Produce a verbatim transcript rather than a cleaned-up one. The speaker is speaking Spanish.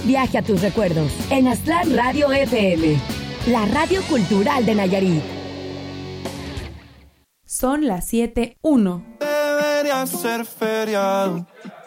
viaje a tus recuerdos en Aztlán Radio F M, la radio cultural de Nayarit. Son las siete uno. Debería ser feriado,